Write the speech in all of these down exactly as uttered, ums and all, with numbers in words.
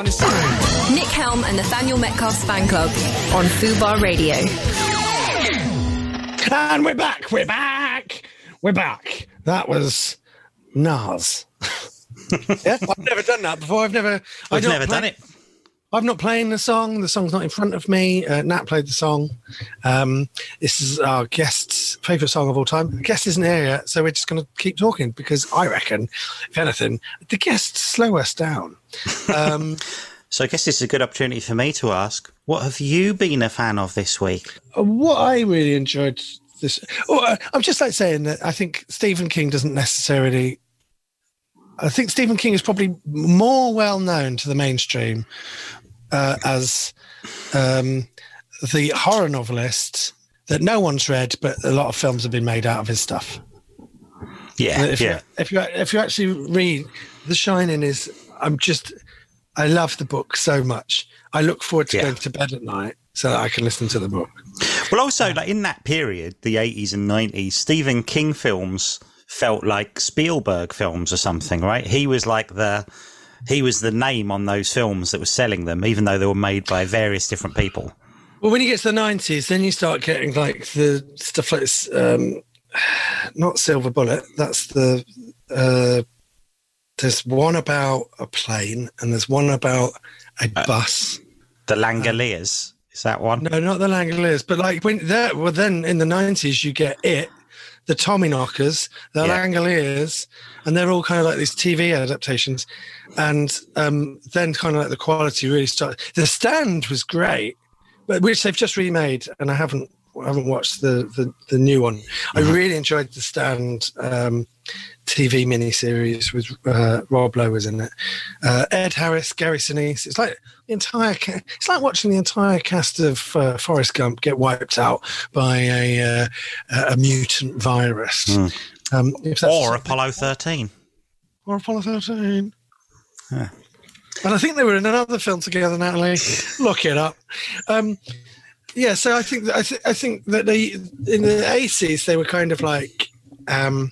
Nick Helm and Nathaniel Metcalf's fan club on Fubar Radio. And we're back, we're back, we're back. That was Nas. Yeah, I've never done that before. I've never... I've never play, done it. I'm not playing the song. The song's not in front of me. Uh, Nat played the song. Um, this is our guest's favourite song of all time. The guest isn't here yet, so we're just going to keep talking because I reckon, if anything, the guests slow us down. Um, so I guess this is a good opportunity for me to ask, what have you been a fan of this week? What I really enjoyed this... Oh, uh, I'm just like saying that I think Stephen King doesn't necessarily... I think Stephen King is probably more well known to the mainstream uh, as um, the horror novelist that no one's read, but a lot of films have been made out of his stuff. Yeah, if yeah. You, if you if you actually read The Shining, is I'm just I love the book so much. I look forward to yeah. going to bed at night so that I can listen to the book. Well, also, like in that period, the eighties and nineties, Stephen King films felt like Spielberg films or something, right? He was like the he was the name on those films that was selling them, even though they were made by various different people. Well, when you get to the nineties, then you start getting like the stuff like this, um, not Silver Bullet. That's the uh, there's one about a plane and there's one about a uh, bus. The Langoliers, um, is that one? No, not the Langoliers, but like when that. Well, then in the nineties, you get It. The Tommyknockers, the yeah. Langoliers, and they're all kind of like these T V adaptations. And um, then kind of like the quality really started. The Stand was great, but which they've just remade, and I haven't I haven't watched the the, the new one. Mm-hmm. I really enjoyed The Stand um, T V miniseries with uh, Rob Lowe was in it. Uh, Ed Harris, Gary Sinise. It's like the entire. Ca- it's like watching the entire cast of uh, Forrest Gump get wiped out by a uh, a mutant virus. Mm. Um, if that's or Apollo thirteen. Or Apollo thirteen. Yeah. And I think they were in another film together, Natalie. Look it up. Um, yeah, so I think that I, th- I think that they in the eighties they were kind of like. Um,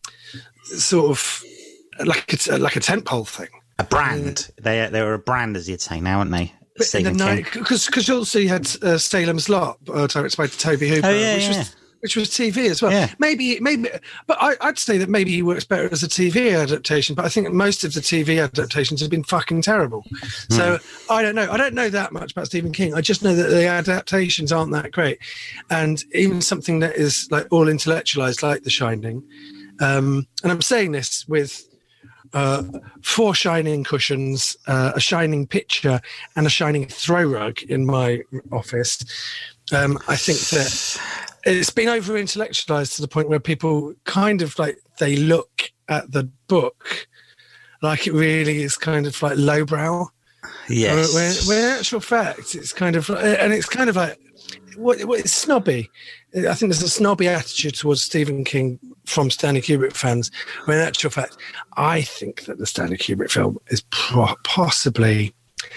sort of like a, like a tentpole thing. A brand. Uh, they they were a brand, as you'd say now, aren't they? Stephen King. Because because also you had uh, Salem's Lot, uh, directed by Toby Hooper, oh, yeah, which yeah. was which was T V as well. Yeah. Maybe maybe, but I, I'd say that maybe he works better as a T V adaptation. But I think most of the T V adaptations have been fucking terrible. Mm. So I don't know. I don't know that much about Stephen King. I just know that the adaptations aren't that great, and even something that is like all intellectualized, like The Shining. Um, and I'm saying this with uh, four Shining cushions, uh, a Shining picture, and a Shining throw rug in my office. Um, I think that it's been over intellectualized to the point where people kind of like they look at the book like it really is kind of like lowbrow. Yes. Where, where in actual fact, it's kind of, and it's kind of like, what, what it's snobby. I think there's a snobby attitude towards Stephen King from Stanley Kubrick fans, when in actual fact, I think that the Stanley Kubrick film is pro- possibly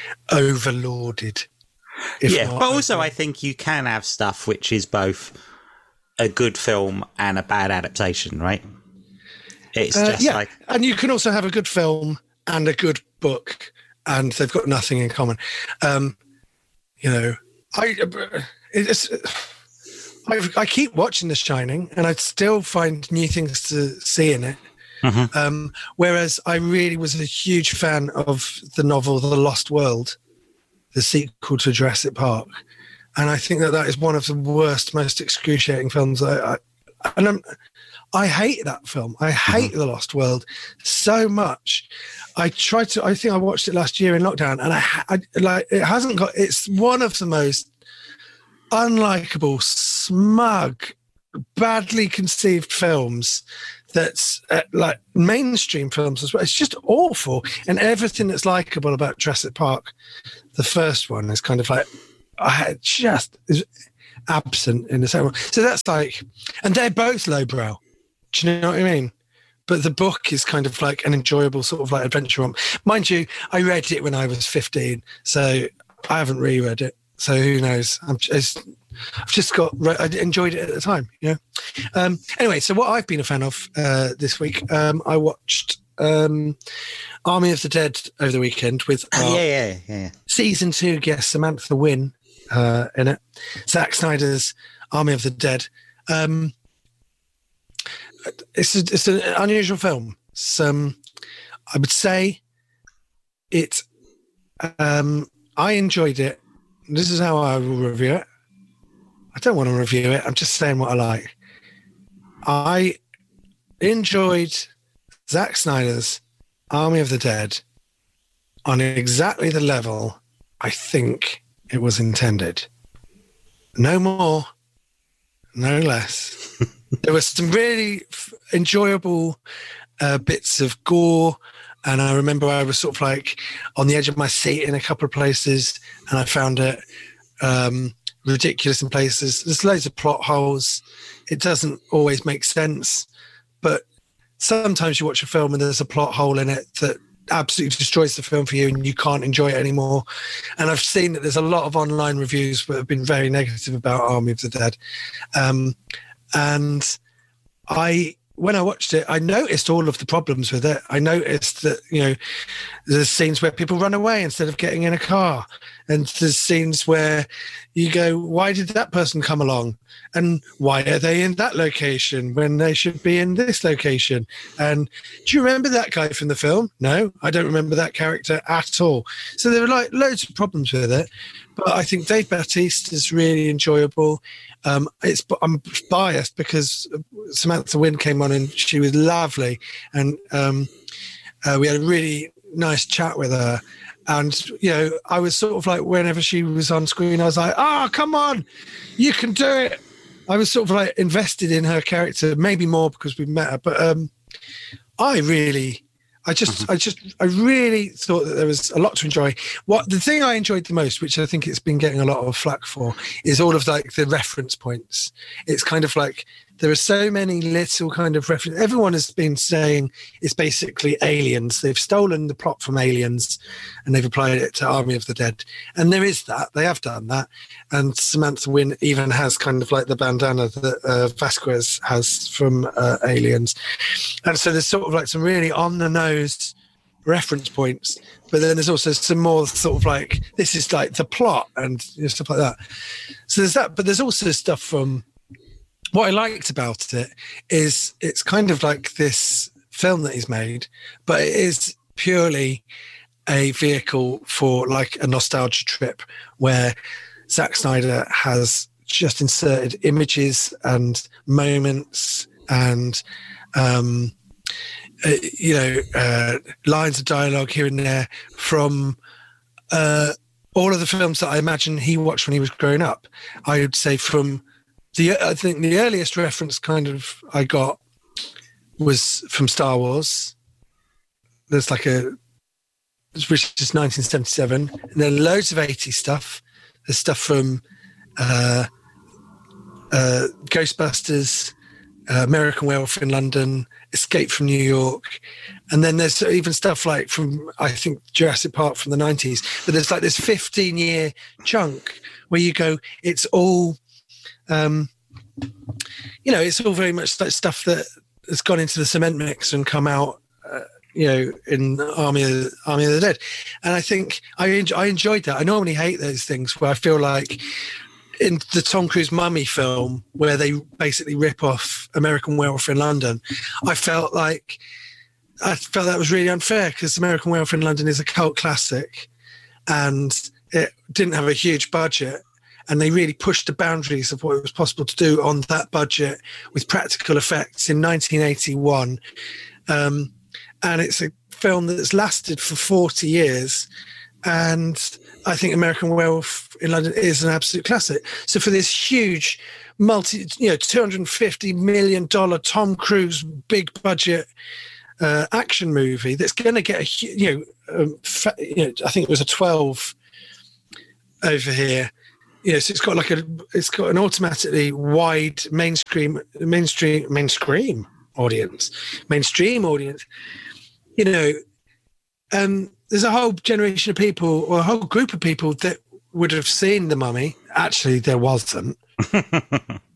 overlorded. Yeah, not, but also I think. I think you can have stuff which is both a good film and a bad adaptation, right? It's uh, just yeah. like... And you can also have a good film and a good book, and they've got nothing in common. Um, you know, I... It's... I, I keep watching The Shining, and I still find new things to see in it. Mm-hmm. Um, whereas I really was a huge fan of the novel The Lost World, the sequel to Jurassic Park, and I think that that is one of the worst, most excruciating films. I, I and I'm, I hate that film. I hate mm-hmm. The Lost World so much. I tried to. I think I watched it last year in lockdown, and I, I like it hasn't got. It's one of the most unlikable, smug, badly conceived films that's uh, like mainstream films as well. It's just awful. And everything that's likable about Jurassic Park, the first one, is kind of like I had just is absent in the second one. So that's like, and they're both lowbrow. Do you know what I mean? But the book is kind of like an enjoyable sort of like adventure romp. Mind you, I read it when I was fifteen, so I haven't reread it. So who knows? I'm just, I've just got, I enjoyed it at the time, you know. Um, anyway, so what I've been a fan of uh, this week, um, I watched um, Army of the Dead over the weekend with Oh, our yeah, yeah, yeah. season two guest Samantha Wynn uh, in it. Zack Snyder's Army of the Dead. Um, it's a, it's an unusual film. It's, um, I would say it. Um, I enjoyed it. This is how I will review it. I don't want to review it. I'm just saying what I like. I enjoyed Zack Snyder's Army of the Dead on exactly the level I think it was intended. No more, no less. There were some really f- enjoyable uh, bits of gore, and I remember I was sort of like on the edge of my seat in a couple of places, and I found it um, ridiculous in places. There's loads of plot holes. It doesn't always make sense, but sometimes you watch a film and there's a plot hole in it that absolutely destroys the film for you and you can't enjoy it anymore. And I've seen that there's a lot of online reviews that have been very negative about Army of the Dead. Um, and I, when I watched it, I noticed all of the problems with it. I noticed that, you know, there's scenes where people run away instead of getting in a car. And there's scenes where you go, why did that person come along? And why are they in that location when they should be in this location? And do you remember that guy from the film? No, I don't remember that character at all. So there were like loads of problems with it. But I think Dave Bautista is really enjoyable. Um, it's I'm biased because Samantha Wynn came on and she was lovely. And um, uh, we had a really nice chat with her. And, you know, I was sort of like, whenever she was on screen, I was like, oh, come on, you can do it. I was sort of like invested in her character, maybe more because we met her. But um, I really, I just, mm-hmm. I just, I really thought that there was a lot to enjoy. What the thing I enjoyed the most, which I think it's been getting a lot of flack for, is all of like the reference points. It's kind of like, there are so many little kind of references. Everyone has been saying it's basically Aliens. They've stolen the plot from Aliens and they've applied it to Army of the Dead. And there is that. They have done that. And Samantha Wynn even has kind of like the bandana that uh, Vasquez has from uh, Aliens. And so there's sort of like some really on-the-nose reference points. But then there's also some more sort of like, this is like the plot and you know, stuff like that. So there's that. But there's also stuff from... What I liked about it is it's kind of like this film that he's made, but it is purely a vehicle for like a nostalgia trip where Zack Snyder has just inserted images and moments and, um, uh, you know, uh, lines of dialogue here and there from uh, all of the films that I imagine he watched when he was growing up. I would say from... The, I think the earliest reference kind of I got was from Star Wars. There's like a, which is nineteen seventy-seven. And then loads of eighties stuff. There's stuff from uh, uh, Ghostbusters, uh, American Werewolf in London, Escape from New York. And then there's even stuff like from, I think, Jurassic Park from the nineties. But there's like this fifteen-year chunk where you go, it's all... Um, you know, it's all very much like stuff that has gone into the cement mix and come out, uh, you know, in Army of, Army of the Dead. And I think I, enjoy, I enjoyed that. I normally hate those things where I feel like in the Tom Cruise Mummy film, where they basically rip off American Werewolf in London, I felt like I felt that was really unfair because American Werewolf in London is a cult classic and it didn't have a huge budget. And they really pushed the boundaries of what it was possible to do on that budget with practical effects in nineteen eighty-one. Um, and it's a film that's lasted for forty years. And I think American Werewolf in London is an absolute classic. So for this huge multi, you know, two hundred fifty million dollars Tom Cruise big budget uh, action movie that's going to get a, you know, um, fa- you know, I think it was a twelve over here. Yes, it's got like a, it's got an automatically wide mainstream, mainstream, mainstream audience, mainstream audience. You know, um, there's a whole generation of people, or a whole group of people that would have seen The Mummy. Actually, there wasn't, but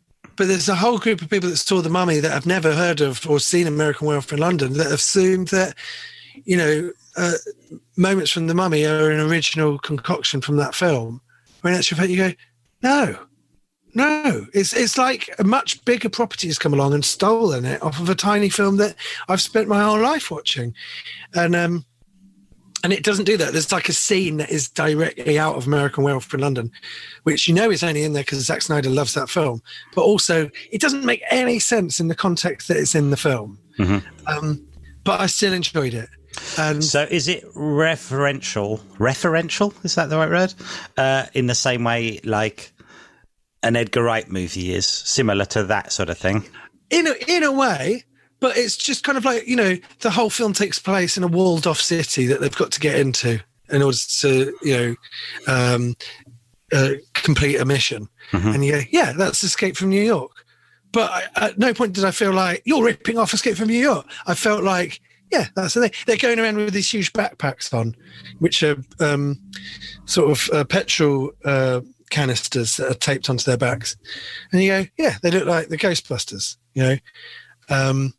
but there's a whole group of people that saw The Mummy that have never heard of or seen American Werewolf in London that assumed that, you know, uh, moments from The Mummy are an original concoction from that film. When actually, fact, you go, no, no. It's it's like a much bigger property has come along and stolen it off of a tiny film that I've spent my whole life watching, and um, and it doesn't do that. There's like a scene that is directly out of American Werewolf in London, which you know is only in there because Zack Snyder loves that film, but also it doesn't make any sense in the context that it's in the film. Mm-hmm. Um, but I still enjoyed it. And so is it referential? Referential? Is that the right word? Uh, in the same way, like an Edgar Wright movie is similar to that sort of thing? In a, in a way, but it's just kind of like, you know, the whole film takes place in a walled off city that they've got to get into in order to, you know, um, uh, complete a mission. Mm-hmm. And you go, yeah, that's Escape from New York. But I, at no point did I feel like, you're ripping off Escape from New York. I felt like, yeah, that's the thing. They're going around with these huge backpacks on, which are um, sort of uh, petrol uh, canisters that are taped onto their backs. And you go, yeah, they look like the Ghostbusters, you know. Um,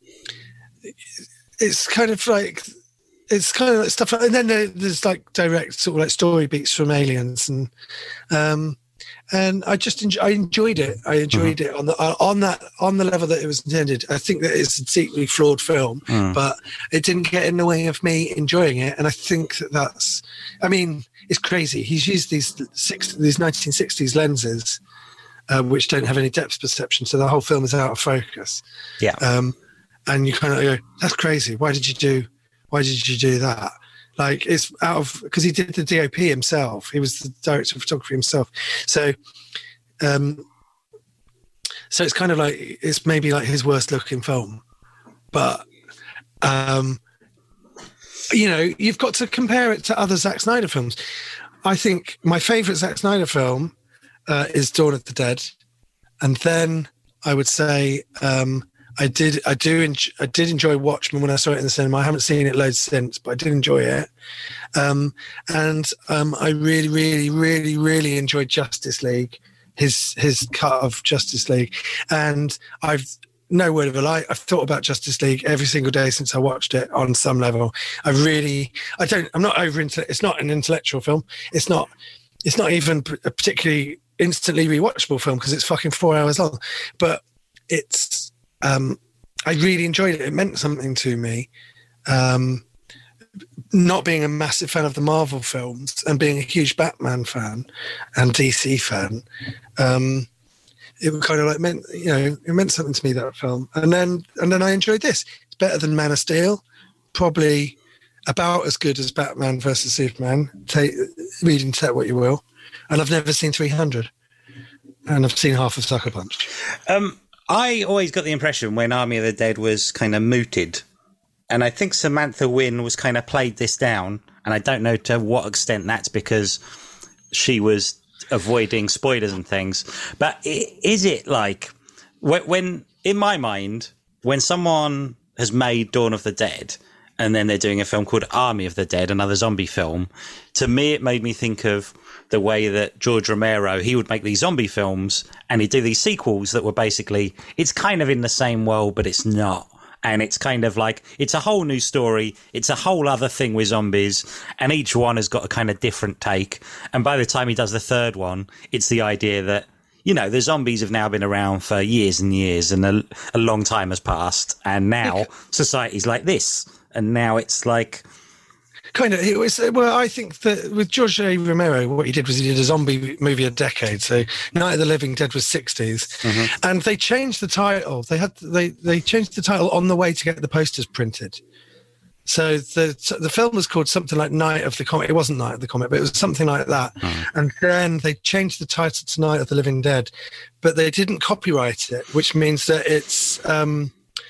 it's kind of like, it's kind of like stuff like, and then there, there's like direct sort of like story beats from Aliens. And um, and I just enjoy, I enjoyed it. I enjoyed mm-hmm. it on the on that on the level that it was intended. I think that it's a deeply flawed film, mm. but it didn't get in the way of me enjoying it. And I think that that's, I mean, it's crazy. He's used these six these nineteen sixties lenses, uh, which don't have any depth perception, so the whole film is out of focus. Yeah, um, and you kind of go, that's crazy. Why did you do? Why did you do that? Like, it's out of, because he did the D O P himself. He was the director of photography himself. So, um, so it's kind of like, it's maybe like his worst looking film. But, um, you know, you've got to compare it to other Zack Snyder films. I think my favorite Zack Snyder film uh, is Dawn of the Dead. And then I would say, um, I did, I do, enjoy, I did enjoy Watchmen when I saw it in the cinema. I haven't seen it loads since, but I did enjoy it. Um, and um, I really, really, really, really enjoyed Justice League, his his cut of Justice League. And I've no word of a lie, I've thought about Justice League every single day since I watched it on some level. I really, I don't, I'm not over into. It's not an intellectual film. It's not. It's not even a particularly instantly rewatchable film because it's fucking four hours long. But it's. Um, I really enjoyed it. It meant something to me. Um, not being a massive fan of the Marvel films and being a huge Batman fan and D C fan, um, it kind of like meant, you know, it meant something to me, that film. And then, and then I enjoyed this. It's better than Man of Steel, probably about as good as Batman versus Superman. Take, read into that what you will. And I've never seen three hundred, and I've seen half of Sucker Punch. Um. I always got the impression when Army of the Dead was kind of mooted, and I think Samantha Wynn was kind of played this down, and I don't know to what extent that's because she was avoiding spoilers and things, but is it like, when, in my mind, when someone has made Dawn of the Dead, and then they're doing a film called Army of the Dead, another zombie film, to me it made me think of the way that George Romero, he would make these zombie films and he'd do these sequels that were basically, it's kind of in the same world, but it's not. And it's kind of like, it's a whole new story. It's a whole other thing with zombies. And each one has got a kind of different take. And by the time he does the third one, it's the idea that, you know, the zombies have now been around for years and years and a, a long time has passed. And now society's like this. And now it's like... Kind of, it was, well, I think that with George A. Romero, what he did was he did a zombie movie a decade. So Night of the Living Dead was sixties. Mm-hmm. And they changed the title. They had they, they changed the title on the way to get the posters printed. So the the film was called something like Night of the Comet. It wasn't Night of the Comet, but it was something like that. Mm-hmm. And then they changed the title to Night of the Living Dead. But they didn't copyright it, which means that it's... Um,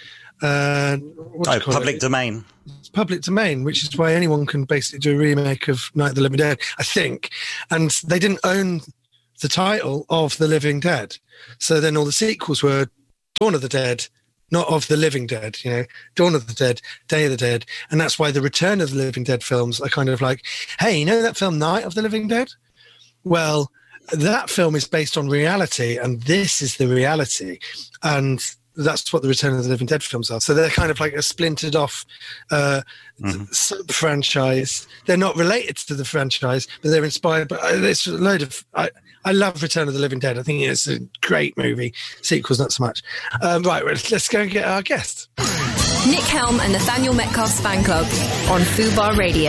uh, oh, public it? domain. Public domain, which is why anyone can basically do a remake of Night of the Living Dead, I think. And they didn't own the title of The Living Dead. So then all the sequels were Dawn of the Dead, not of The Living Dead, you know, Dawn of the Dead, Day of the Dead. And that's why the Return of the Living Dead films are kind of like, hey, you know that film Night of the Living Dead? Well, that film is based on reality, and this is the reality, and that's what the Return of the Living Dead films are. So they're kind of like a splintered off uh, mm-hmm. sub-franchise. They're not related to the franchise, but they're inspired. But it's a load of... I, I love Return of the Living Dead. I think it's a great movie. Sequels, not so much. Um, right, let's go and get our guest. Nick Helm and Nathaniel Metcalf's Fan Club on Fubar Radio.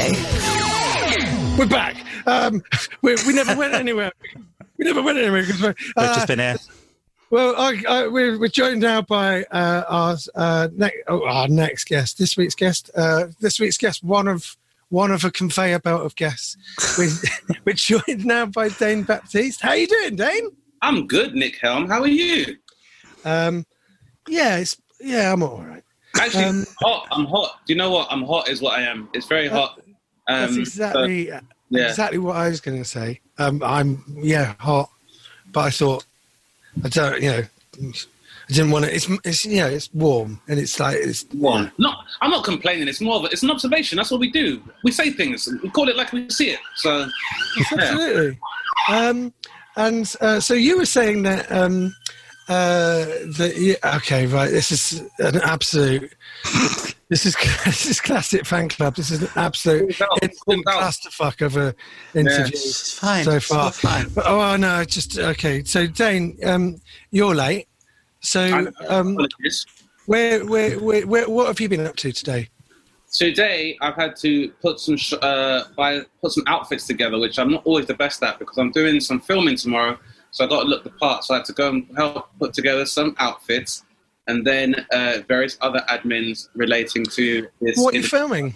We're back. Um, we, we never went anywhere. We never went anywhere. Because we're, uh, We've just been here. Well, I, I, we're, we're joined now by uh, our, uh, ne- oh, our next guest, this week's guest. Uh, this week's guest, one of one of a conveyor belt of guests. We're, we're joined now by Dane Baptiste. How you doing, Dane? I'm good, Nick Helm. How are you? Um, yeah, it's yeah, I'm all right. Actually, um, hot. I'm hot. Do you know what? I'm hot is what I am. It's very hot. Um, that's exactly so, yeah. exactly what I was going to say. Um, I'm yeah hot, but I thought. I don't, you know, I didn't want to, it's, it's, you know, it's warm and it's like, it's warm. No, I'm not complaining. It's more of a, it's an observation. That's what we do. We say things. We call it like we see it. So, absolutely. Yeah. Um, and uh, so you were saying that, um, uh, that, yeah, okay, right. This is an absolute, this is, this is classic fan club. This is an absolute instant clusterfuck of a interview. Yeah, it's fine. So far. It's fine. But, oh, no, just, okay. So Dane, um, you're late. So, um, where, where, where, where, what have you been up to today? Today, I've had to put some, sh- uh, buy, put some outfits together, which I'm not always the best at because I'm doing some filming tomorrow. So I got to look the part. So I had to go and help put together some outfits, and then uh, various other admins relating to this. What are you filming?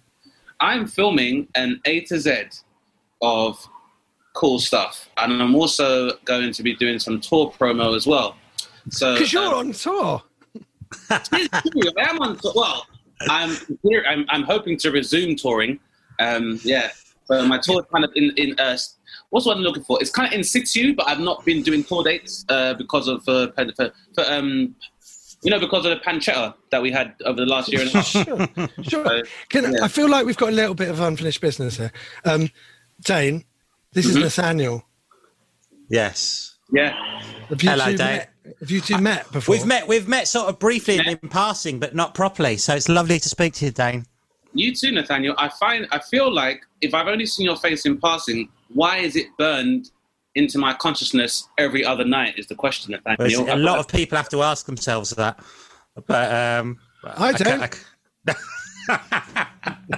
I'm filming an A to Z of cool stuff, and I'm also going to be doing some tour promo as well. So because you're um, on tour. I am on tour. Well, I'm here. I'm, I'm hoping to resume touring. Um, yeah, so my tour kind of in in. Uh, What's what I'm looking for? It's kind of in situ, but I've not been doing tour dates uh, because of uh, for, for um, you know, because of the pancetta that we had over the last year and a half. Sure, sure. So, Can, yeah. I feel like we've got a little bit of unfinished business here. Um, Dane, this mm-hmm. is Nathaniel. Yes. Yeah. Have you Hello, two Dane. met? Have you two met before? We've met. We've met sort of briefly Yeah. in passing, but not properly. So it's lovely to speak to you, Dane. You too, Nathaniel. I find I feel like if I've only seen your face in passing, why is it burned into my consciousness every other night? Is the question, Nathaniel. Well, a lot of people have to ask themselves that, but um, I don't. I,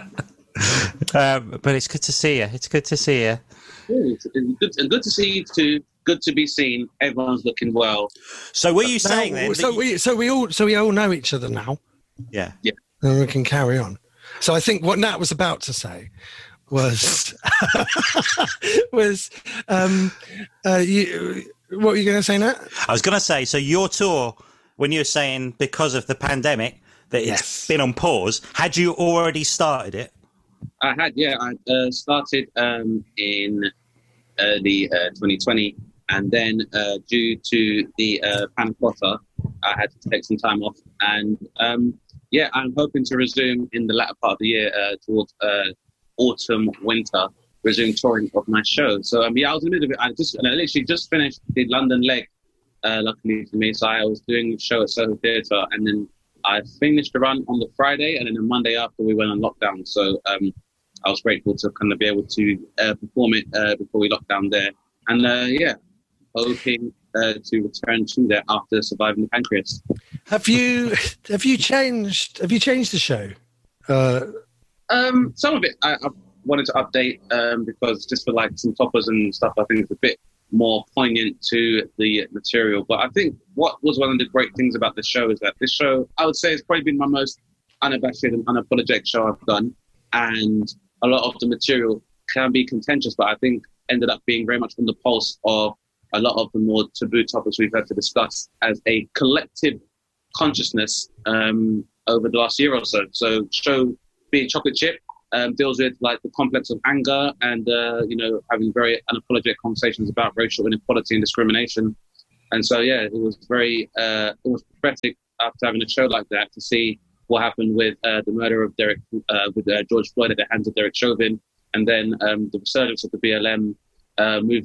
I, um, but it's good to see you. It's good to see you. It's good, and good to see you too. Good to be seen. Everyone's looking well. So were you saying now, then? So you, we, so we all, so we all know each other now, yeah, yeah, and we can carry on. So I think what Nat was about to say was was um, uh, you. What were you going to say, Nat? I was going to say. So your tour, when you were saying because of the pandemic that it's Yes. been on pause, had you already started it? I had. Yeah, I uh, started um, in early uh, twenty twenty, and then uh, due to the uh, panna cotta, I had to take some time off, and um, yeah, I'm hoping to resume in the latter part of the year uh, towards uh, autumn, winter, resume touring of my show. So um, yeah, I was in the middle of it. I just, I literally just finished the London leg, uh, luckily for me. So I was doing a show at Soho Theatre, and then I finished the run on the Friday, and then the Monday after we went on lockdown. So um, I was grateful to kind of be able to uh, perform it uh, before we locked down there. And uh, yeah, hoping uh, to return to there after surviving the pancreas. Have you have you changed? Have you changed the show? Uh, Um, some of it I, I wanted to update um, because just for like some toppers and stuff, I think it's a bit more poignant to the material. But I think what was one of the great things about this show is that this show, I would say, has probably been my most unabashed and unapologetic show I've done. And a lot of the material can be contentious, but I think ended up being very much on the pulse of a lot of the more taboo topics we've had to discuss as a collective consciousness um, over the last year or so. So show being Chocolate Chip um, deals with like the complex of anger and, uh, you know, having very unapologetic conversations about racial inequality and discrimination. And so, yeah, it was very, uh, it was prophetic after having a show like that to see what happened with uh, the murder of Derek, uh, with uh, George Floyd at the hands of Derek Chauvin, and then um, the resurgence of the B L M uh, movement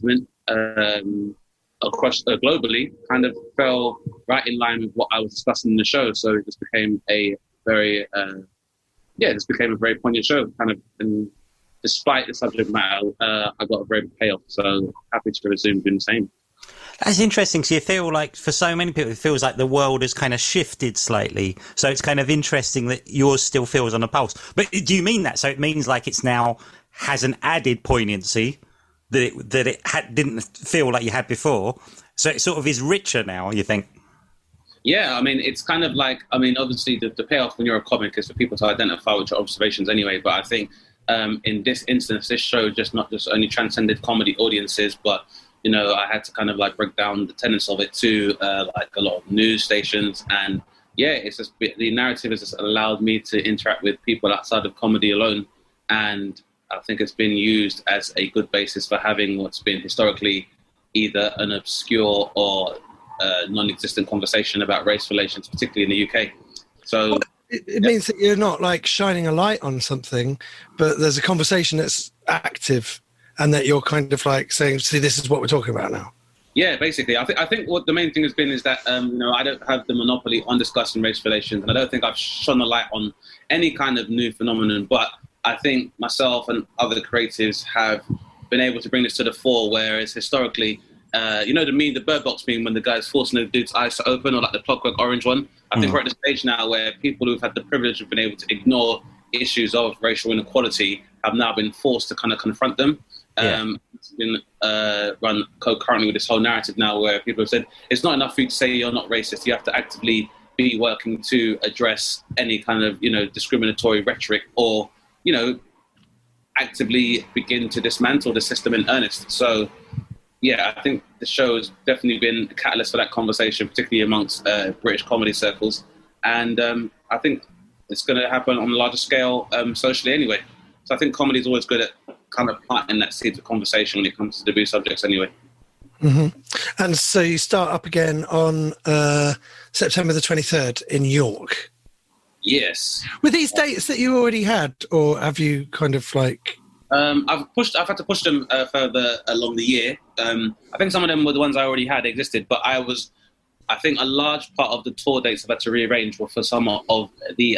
um, across uh, globally kind of fell right in line with what I was discussing in the show. So it just became a very, uh, yeah, it just became a very poignant show. Kind of, and despite the subject matter, uh, I got a very big payoff. So happy to resume doing the same. That's interesting. So you feel like for so many people, it feels like the world has kind of shifted slightly. So it's kind of interesting that yours still feels on a pulse. But do you mean that? So it means like it's now has an added poignancy that it, that it had, didn't feel like you had before. So it sort of is richer now, you think? Yeah, I mean, it's kind of like, I mean, obviously the, the payoff when you're a comic is for people to identify with your observations anyway. But I think um, in this instance, this show just not just only transcended comedy audiences, but, you know, I had to kind of like break down the tenets of it to uh, like a lot of news stations. And yeah, it's just, the narrative has just allowed me to interact with people outside of comedy alone. And I think it's been used as a good basis for having what's been historically either an obscure or uh, non-existent conversation about race relations, particularly in the U K. So well, it, it yeah. means that you're not like shining a light on something, but there's a conversation that's active and that you're kind of like saying, see, this is what we're talking about now. Yeah, basically. I think I think what the main thing has been is that, um, you know, I don't have the monopoly on discussing race relations, and I don't think I've shone a light on any kind of new phenomenon, but I think myself and other creatives have been able to bring this to the fore, whereas historically, uh, you know, the meme, the Bird Box meme, when the guy's forcing the dude's eyes to open, or like the Clockwork Orange one. I mm. think we're at the stage now where people who've had the privilege of being able to ignore issues of racial inequality have now been forced to kind of confront them. Yeah. Um, it's been uh, run concurrently with this whole narrative now where people have said, it's not enough for you to say you're not racist. You have to actively be working to address any kind of, you know, discriminatory rhetoric or, you know, actively begin to dismantle the system in earnest. So, yeah, I think the show has definitely been a catalyst for that conversation, particularly amongst uh, British comedy circles. And um, I think it's going to happen on a larger scale um, socially anyway. So I think comedy is always good at kind of planting that seed of conversation when it comes to taboo subjects anyway. Mm-hmm. And so you start up again on uh, September the twenty-third in York. Yes. Were these dates that you already had, or have you kind of like... Um, I've pushed. I've had to push them uh, further along the year. Um, I think some of them were the ones I already had existed, but I was... I think a large part of the tour dates I've had to rearrange were for some of the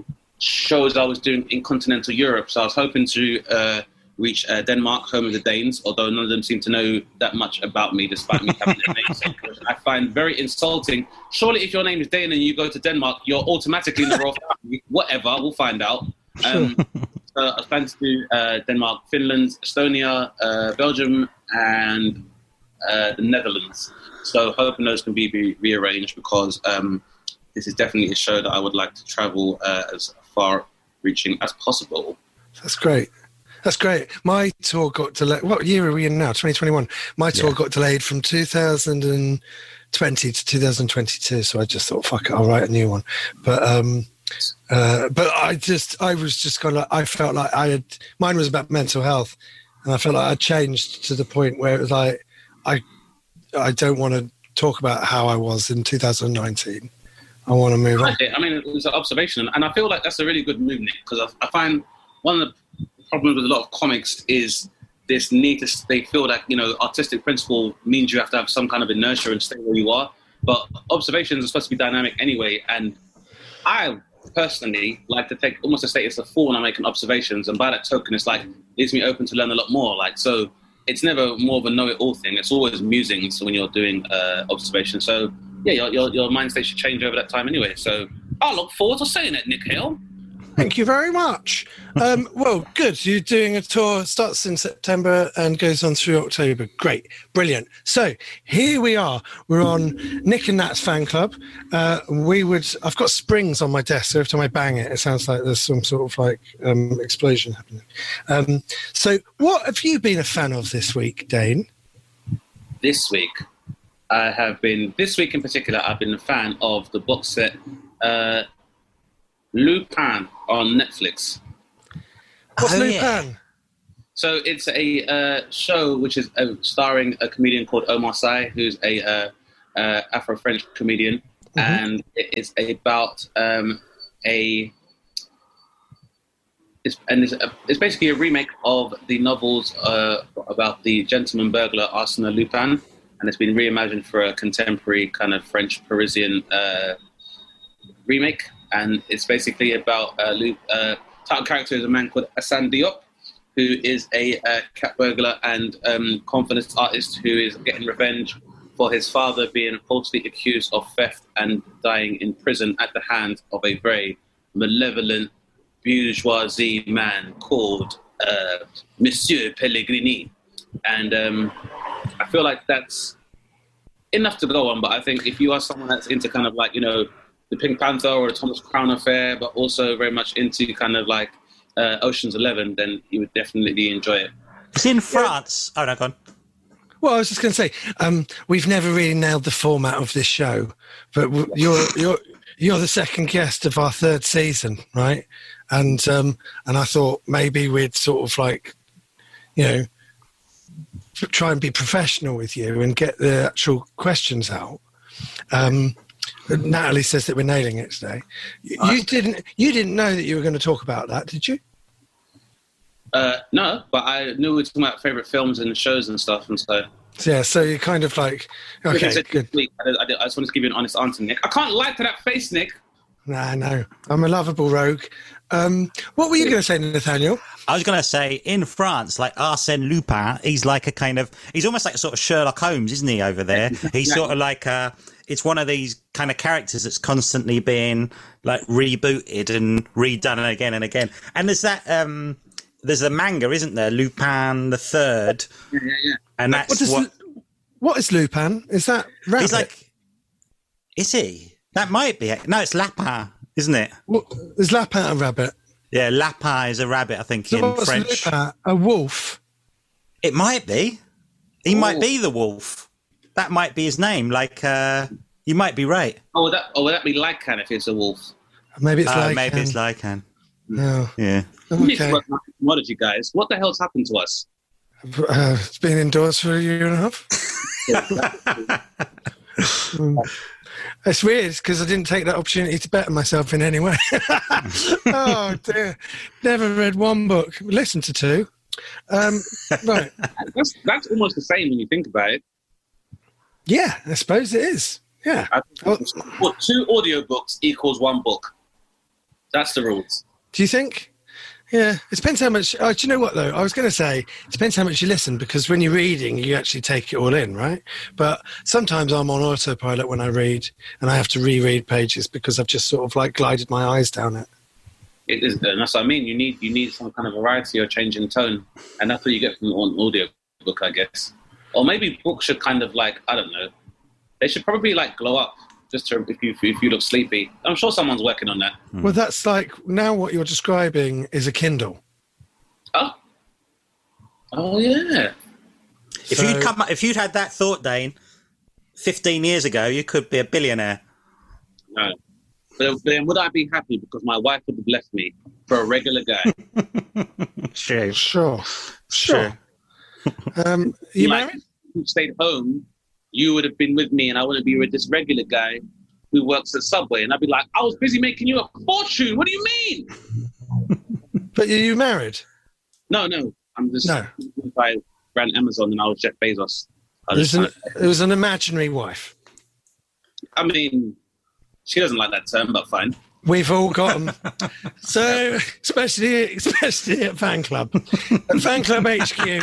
shows I was doing in continental Europe. So I was hoping to uh, reach uh, Denmark, home of the Danes, although none of them seem to know that much about me, despite me having their names. I find very insulting. Surely if your name is Dane and you go to Denmark, you're automatically in the royal family. Whatever, we'll find out. Um, so I was planning to do uh, Denmark, Finland, Estonia, uh, Belgium, and uh, the Netherlands. So hoping those can be, be rearranged because um, this is definitely a show that I would like to travel uh, as far-reaching as possible. That's great. That's great. My tour got delayed. What year are we in now? twenty twenty-one. My tour yeah. got delayed from two thousand twenty to two thousand twenty-two. So I just thought, fuck it, I'll write a new one. But um, uh, but I just, I was just kind of, I felt like I had, mine was about mental health, and I felt like I changed to the point where it was like, I, I don't want to talk about how I was in two thousand nineteen. I want to move on. I mean, it was an observation, and I feel like that's a really good move, Nick, because I, I find one of the problem with a lot of comics is this need to, they feel that, you know, artistic principle means you have to have some kind of inertia and stay where you are. But observations are supposed to be dynamic anyway. And I personally like to take almost a status of fool when I'm making observations. And by that token, it's like, leaves me open to learn a lot more. Like, so it's never more of a know-it-all thing. It's always musings when you're doing uh, observations. So yeah, your, your, your mind state should change over that time anyway. So I look forward to seeing it, Nick Hill. Thank you very much. Um, well, good. You're doing a tour, starts in September and goes on through October. Great. Brilliant. So here we are. We're on Nick and Nat's fan club. Uh, we would, I've got springs on my desk, so every time I bang it, it sounds like there's some sort of like um, explosion happening. Um, so what have you been a fan of this week, Dane? This week, I have been, this week in particular, I've been a fan of the box set, uh, Lupin on Netflix. What's oh, Lupin? Yeah. So it's a uh, show which is uh, starring a comedian called Omar Sy, who's a uh, uh, Afro-French comedian, mm-hmm. and it is about um, a it's and it's, a, it's basically a remake of the novels uh, about the gentleman burglar Arsène Lupin, and it's been reimagined for a contemporary kind of French Parisian uh, remake. And it's basically about uh, Lup, uh, title character is a man called Assane Diop, who is a uh, cat burglar and um, confidence artist who is getting revenge for his father being falsely accused of theft and dying in prison at the hands of a very malevolent bourgeoisie man called uh, Monsieur Pellegrini. And um, I feel like that's enough to go on, but I think if you are someone that's into kind of like, you know, the Pink Panther or the Thomas Crown Affair, but also very much into kind of like uh, Ocean's Eleven, then you would definitely enjoy it. It's in France. Yeah. Oh, no, go on. Well, I was just going to say, um, we've never really nailed the format of this show, but you're you're you're the second guest of our third season, right? And um, and I thought maybe we'd sort of like, you know, try and be professional with you and get the actual questions out. Um, Natalie says that we're nailing it today. You, you didn't you didn't know that you were going to talk about that, did you? Uh, no, but I knew we were talking about favourite films and shows and stuff, and so... Yeah, so you're kind of like, okay, said, good. I, I, I just wanted to give you an honest answer, Nick. I can't lie to that face, Nick. Nah, no, I'm a lovable rogue. Um, what were you going to say, Nathaniel? I was going to say, in France, like Arsène Lupin, he's like a kind of... He's almost like a sort of Sherlock Holmes, isn't he, over there? He's sort of like a... It's one of these kind of characters that's constantly being, like, rebooted and redone again and again. And there's that... Um, There's a manga, isn't there? Lupin the Third. Yeah, yeah, yeah. And that's what, does, what... what is Lupin? Is that rabbit? He's like... Is he? That might be it. No, it's Lapin, isn't it? Well, is Lapin a rabbit? Yeah, Lapin is a rabbit, I think, So in what's French. Lupin? A wolf? It might be. He Oh. might be the wolf. That might be his name. Like, uh, you might be right. Oh, would that, oh, would that be Lycan if it's a wolf? Maybe it's Uh, like... maybe um, it's Lycan. No. Yeah. We need to Okay. work on commodity, guys. What the hell's happened to us? Uh, it's been indoors for a year and a half. Um, it's weird because I didn't take that opportunity to better myself in any way. Oh dear, never read one book, listened to two. Um, right, That's, that's almost the same when you think about it. yeah, I suppose it is. Yeah, I Well- think well, two audiobooks equals one book. That's the rules. do you think? Yeah, it depends how much. Oh, do you know what though? I was going to say it depends how much you listen because when you're reading, you actually take it all in, right? But sometimes I'm on autopilot when I read, and I have to reread pages because I've just sort of like glided my eyes down it. It is, and that's what I mean. You need you need some kind of variety or change in tone, and that's what you get from an audio book, I guess. Or maybe books should kind of like I don't know. They should probably like glow up just to if you if you look sleepy. I'm sure someone's working on that. Well, that's like now what you're describing is a Kindle. Oh, oh yeah. If So- you'd come, if you'd had that thought, Dane, fifteen years ago, you could be a billionaire. No. But then would I be happy because my wife would have left me for a regular guy? True. Sure, sure. Um, are you Like, married? Who stayed home? You would have been with me, and I wouldn't be with this regular guy who works at Subway, and I'd be like, I was busy making you a fortune. What do you mean? But are you married? No, no. I'm just. No. If I ran Amazon and I was Jeff Bezos. I It was, was an, just, it was an imaginary wife. I mean, she doesn't like that term, but fine. We've all got them. So, especially, especially at Fan Club. At Fan Club H Q,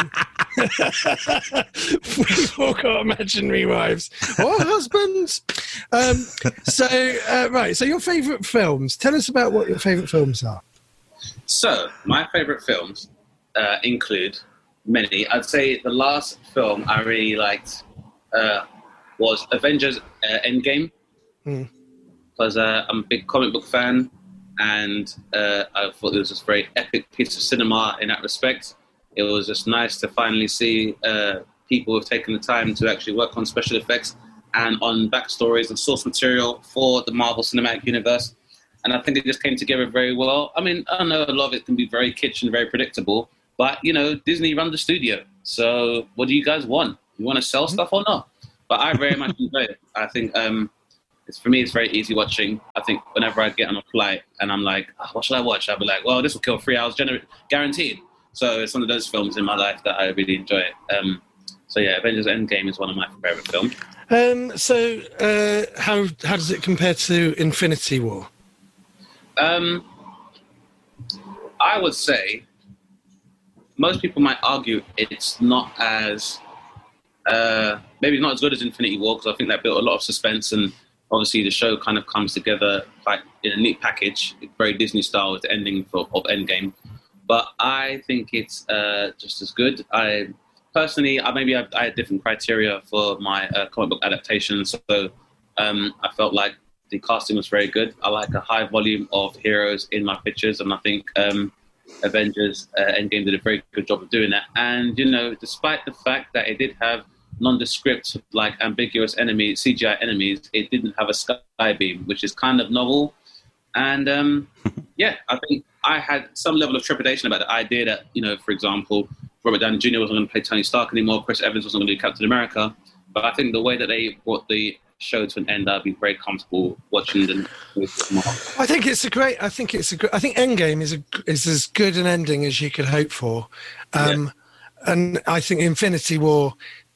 we've all got imaginary wives or husbands. Um, so, uh, right. So, your favourite films. Tell us about what your favourite films are. So, my favourite films uh, include many. I'd say the last film I really liked uh, was Avengers uh, Endgame. Mm. Because uh, I'm a big comic book fan, and uh, I thought it was just a very epic piece of cinema in that respect. It was just nice to finally see uh, people who have taken the time to actually work on special effects and on backstories and source material for the Marvel Cinematic Universe. And I think it just came together very well. I mean, I know a lot of it can be very kitsch and very predictable, but, you know, Disney run the studio. So what do you guys want? You want to sell stuff or not? But I very much enjoy it. I think... Um, It's, for me, it's very easy watching. I think whenever I get on a flight and I'm like, oh, what should I watch? I'll be like, well, this will kill three hours gener- guaranteed. So it's one of those films in my life that I really enjoy. Um, so yeah, Avengers Endgame is one of my favourite films. Um, so uh, how how does it compare to Infinity War? Um, I would say most people might argue it's not as uh, maybe not as good as Infinity War, because I think that built a lot of suspense, and obviously the show kind of comes together like in a neat package, very Disney style with the ending for, of Endgame. But I think it's uh, just as good. I personally, I maybe I, I had different criteria for my uh, comic book adaptations, so um, I felt like the casting was very good. I like a high volume of heroes in my pictures, and I think um, Avengers uh, Endgame did a very good job of doing that. And, you know, despite the fact that it did have nondescript, like ambiguous enemies, C G I enemies, it didn't have a sky beam, which is kind of novel. And, um, yeah, I think I had some level of trepidation about the idea that, you know, for example, Robert Downey Junior wasn't going to play Tony Stark anymore, Chris Evans wasn't going to do Captain America. But I think the way that they brought the show to an end, I'd be very comfortable watching them. I think it's a great. I think it's a. Great, I think Endgame is a is as good an ending as you could hope for, um, yeah. And I think Infinity War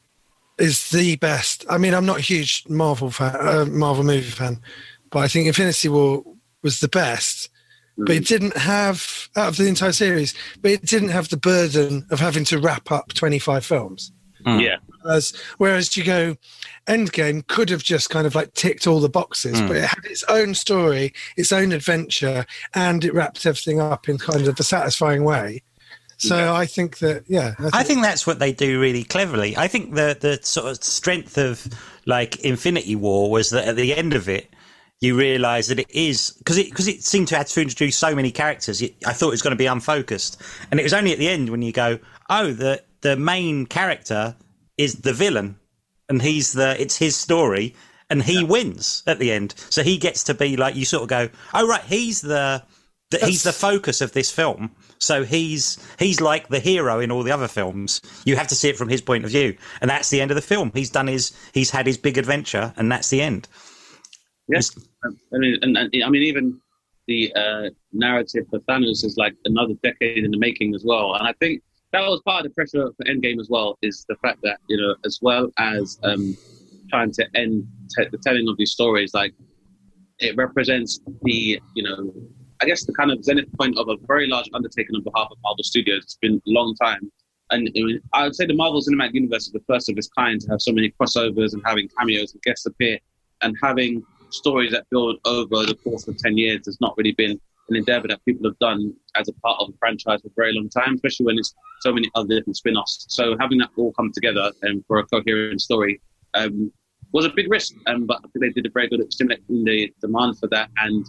is the best. I mean, I'm not a huge Marvel fan, uh, Marvel movie fan, but I think Infinity War was the best. Mm. But it didn't have out of the entire series. But it didn't have the burden of having to wrap up twenty-five films. Mm. Yeah. Whereas, whereas you go, Endgame could have just kind of like ticked all the boxes, mm. but it had its own story, its own adventure, and it wrapped everything up in kind of a satisfying way. So yeah. I think that, yeah. I think, I think that's what they do really cleverly. I think the, the sort of strength of like Infinity War was that at the end of it, you realise that it is, because it, cause it seemed to have to introduce so many characters, it, I thought it was going to be unfocused. And it was only at the end when you go, oh, the, the main character is the villain, and he's the it's his story, and he yeah. wins at the end. So he gets to be like, you sort of go, oh right, he's the, the he's the focus of this film. So he's he's like the hero in all the other films. You have to see it from his point of view, and that's the end of the film. He's done his he's had his big adventure, and that's the end. Yes, I mean, and, and I mean, even the uh, narrative for Thanos is like another decade in the making as well, and I think that was part of the pressure for Endgame as well, is the fact that, you know, as well as um, trying to end te- the telling of these stories, like, it represents the, you know, I guess the kind of zenith point of a very large undertaking on behalf of Marvel Studios. It's been a long time. And it was, I would say the Marvel Cinematic Universe is the first of its kind to have so many crossovers and having cameos and guests appear and having stories that build over the course of ten years. There's not really been an endeavor that people have done as a part of the franchise for a very long time, especially when it's so many other different spin-offs. So having that all come together and for a coherent story um, was a big risk, um, but I think they did a very good at stimulating the demand for that. And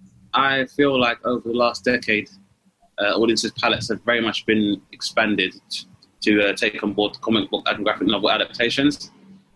I feel like over the last decade, uh, audiences' palettes have very much been expanded t- to uh, take on board comic book and graphic novel adaptations.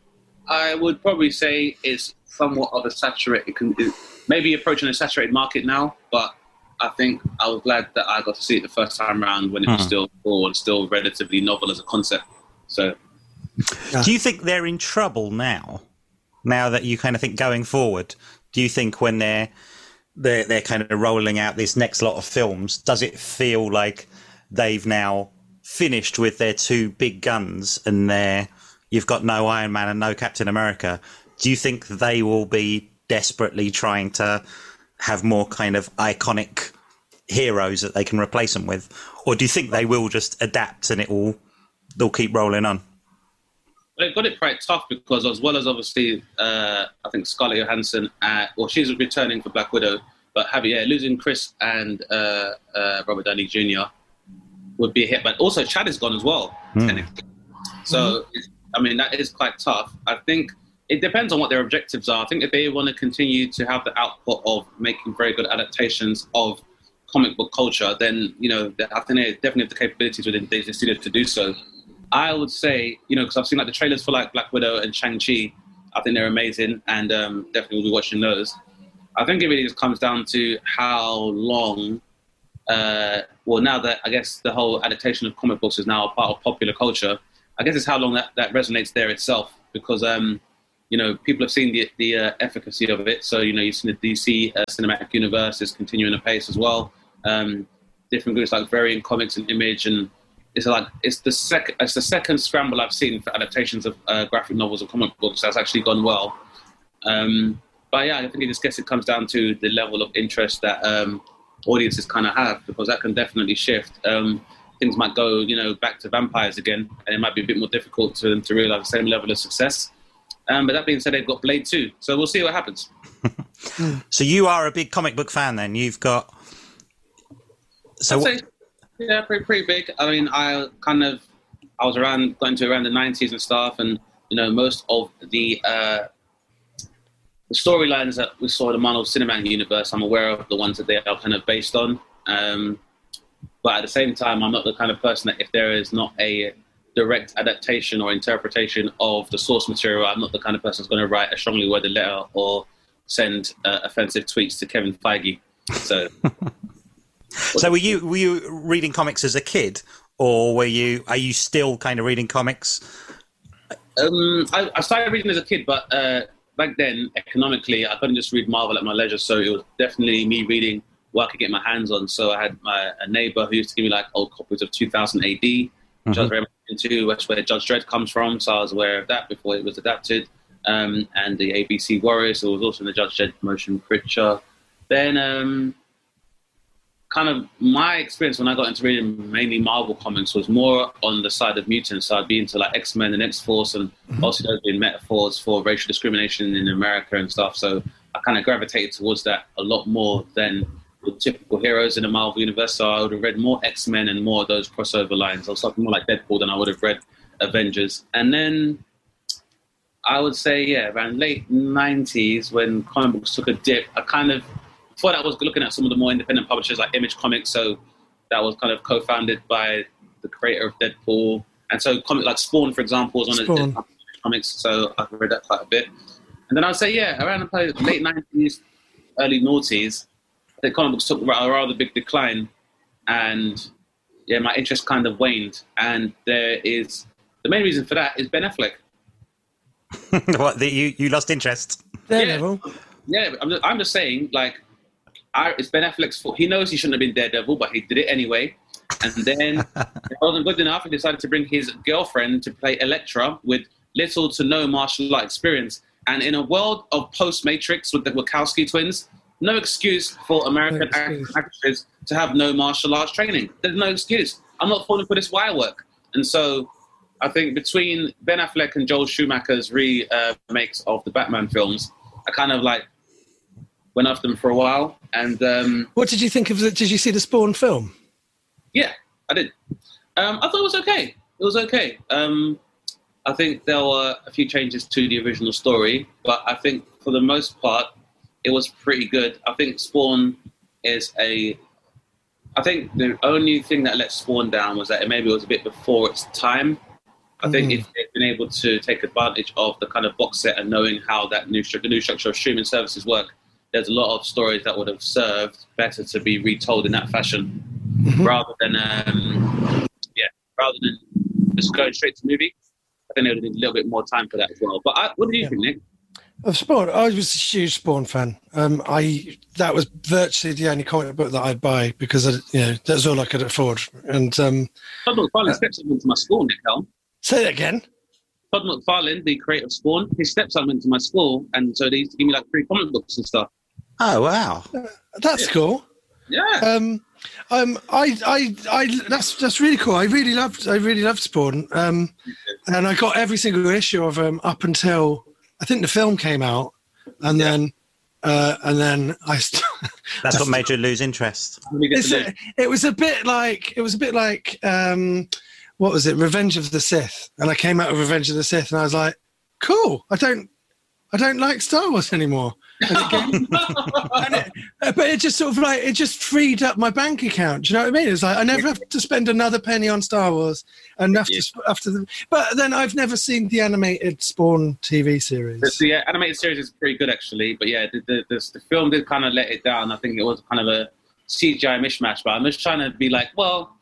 I would probably say it's somewhat of a saturated, maybe approaching a saturated market now, but I think I was glad that I got to see it the first time around when it was mm. still cool and still relatively novel as a concept. So, do you think they're in trouble now? Now that you kind of think going forward, do you think when they're they're they're kind of rolling out this next lot of films, does it feel like they've now finished with their two big guns and they're you've got no Iron Man and no Captain America? Do you think they will be desperately trying to have more kind of iconic heroes that they can replace them with? Or do you think they will just adapt and it will, they'll keep rolling on? They've got it quite tough because as well as obviously, uh, I think Scarlett Johansson, uh, well, she's returning for Black Widow, but having, yeah, losing Chris and uh, uh, Robert Downey Junior would be a hit. But also Chad is gone as well. Mm. So, mm-hmm. I mean, that is quite tough. I think it depends on what their objectives are. I think if they want to continue to have the output of making very good adaptations of comic book culture, then, you know, I think they definitely have the capabilities within Disney Studios to do so. I would say, you know, because I've seen like the trailers for like Black Widow and Shang-Chi, I think they're amazing and um, definitely will be watching those. I think it really just comes down to how long, uh, well, now that I guess the whole adaptation of comic books is now a part of popular culture, I guess it's how long that, that resonates there itself because, um, you know, people have seen the the uh, efficacy of it. So, you know, you've seen the D C uh, cinematic universe is continuing the pace as well. Um, different groups like Variant Comics and Image, and it's like it's the second it's the second scramble I've seen for adaptations of uh, graphic novels or comic books that's actually gone well. Um, but yeah, I think I just guess it comes down to the level of interest that um, audiences kind of have, because that can definitely shift. Um, things might go, you know, back to vampires again, and it might be a bit more difficult to them to realize the same level of success. Um, but that being said, they've got Blade two, so we'll see what happens. So you are a big comic book fan, then? You've got so I'd say, yeah, pretty pretty big. I mean, I kind of I was around going to around the nineties and stuff, and you know, most of the uh, the storylines that we saw in the Marvel Cinematic Universe, I'm aware of the ones that they are kind of based on. Um, but at the same time, I'm not the kind of person that if there is not a direct adaptation or interpretation of the source material, I'm not the kind of person who's going to write a strongly worded letter or send uh, offensive tweets to Kevin Feige. So, so were you were you reading comics as a kid, or were you are you still kind of reading comics? Um, I, I started reading as a kid, but uh, back then, economically, I couldn't just read Marvel at my leisure. So it was definitely me reading what I could get my hands on. So I had my a neighbor who used to give me like old copies of two thousand A D, which mm-hmm. I was very much into. That's where Judge Dredd comes from, so I was aware of that before it was adapted. Um, and the A B C Warriors, who was also in the Judge Dredd motion picture. Then, um, kind of my experience when I got into reading mainly Marvel comics was more on the side of mutants. So I'd be into like X-Men and X-Force, and mm-hmm. also those being metaphors for racial discrimination in America and stuff. So I kind of gravitated towards that a lot more than the typical heroes in the Marvel universe. So I would have read more X-Men and more of those crossover lines. I was something more like Deadpool than I would have read Avengers. And then I would say, yeah, around late nineties when comic books took a dip, I kind of, before that I was looking at some of the more independent publishers like Image Comics. So that was kind of co-founded by the creator of Deadpool. And so comic like Spawn, for example, was on Spawn. a comics. So I've read that quite a bit. And then I would say, yeah, around the late nineties, early noughties, the comic books took a rather big decline, and yeah, my interest kind of waned. And there is the main reason for that is Ben Affleck. What? The, you you lost interest? Daredevil. Yeah, yeah I'm, just, I'm just saying, like, I, it's Ben Affleck's fault. He knows he shouldn't have been Daredevil, but he did it anyway. And then it wasn't good enough. He decided to bring his girlfriend to play Elektra with little to no martial art experience. And in a world of post-Matrix with the Wachowski twins, no excuse for American no actors to have no martial arts training. There's no excuse. I'm not falling for this wire work. And so I think between Ben Affleck and Joel Schumacher's remakes of the Batman films, I kind of like went after them for a while. And um, what did you think of it? Did you see the Spawn film? Yeah, I did. Um, I thought it was okay. It was okay. Um, I think there were a few changes to the original story, but I think for the most part, it was pretty good. I think Spawn is a... I think the only thing that let Spawn down was that it maybe was a bit before its time. I think mm. if they'd been able to take advantage of the kind of box set and knowing how that new, the new structure of streaming services work, there's a lot of stories that would have served better to be retold in that fashion, mm-hmm. rather than um, yeah, rather than just going straight to movie. I think they would need a little bit more time for that as well. But I, what do you yeah. think, Nick? Of Spawn, I was a huge Spawn fan. Um, I that was virtually the only comic book that I'd buy because I, you know that's all I could afford. And um, Todd McFarlane uh, stepped into my school, Nick Helm. Say that again. Todd McFarlane, the creator of Spawn, his stepson went to my school, and so they used to give me like free comic books and stuff. Oh wow, uh, that's yeah. cool. Yeah. Um, um, I, I, I, that's that's really cool. I really loved, I really loved Spawn. Um, and I got every single issue of them up until I think the film came out, and yeah. then, uh, and then I. St- That's what made you lose interest. A, it was a bit like it was a bit like um, what was it? Revenge of the Sith. And I came out of Revenge of the Sith, and I was like, cool. I don't, I don't like Star Wars anymore. And it gave, and it, but it just sort of like it just freed up my bank account. Do you know what I mean? It's like I never have to spend another penny on Star Wars, and after yeah. after the. But then I've never seen the animated Spawn T V series. The, the uh, animated series is pretty good actually, but yeah, the the, the, the film did kind of let it down. I think it was kind of a C G I mishmash. But I'm just trying to be like, well,